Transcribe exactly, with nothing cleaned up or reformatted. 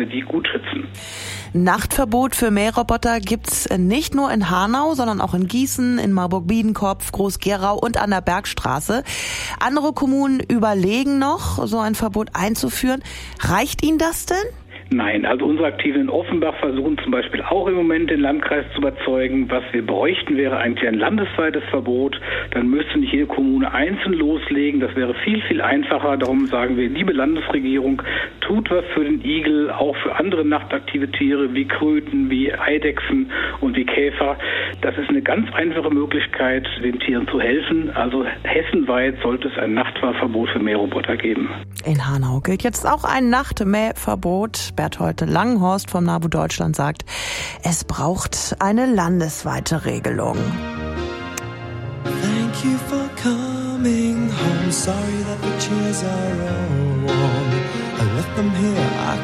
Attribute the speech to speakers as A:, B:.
A: wir die gut schützen.
B: Nachtverbot für Mähroboter gibt's nicht nur in Hanau, sondern auch in Gießen, in Marburg-Biedenkopf, Groß-Gerau und an der Bergstraße. Andere Kommunen überlegen noch, so ein Verbot einzuführen. Reicht Ihnen das denn?
A: Nein, also unsere Aktiven in Offenbach versuchen zum Beispiel auch im Moment den Landkreis zu überzeugen. Was wir bräuchten, wäre eigentlich ein landesweites Verbot. Dann müsste nicht jede Kommune einzeln loslegen. Das wäre viel, viel einfacher. Darum sagen wir, liebe Landesregierung, tut was für den Igel, auch für andere nachtaktive Tiere wie Kröten, wie Eidechsen und wie Käfer. Das ist eine ganz einfache Möglichkeit, den Tieren zu helfen. Also hessenweit sollte es ein Nachtfahrverbot für Mähroboter geben.
B: In Hanau gilt jetzt auch ein Nachtmähverbot. Berthold Langenhorst vom NABU Deutschland sagt, es braucht eine landesweite Regelung.
C: Thank you for coming home. Sorry that the chairs are all warm. I left them here. I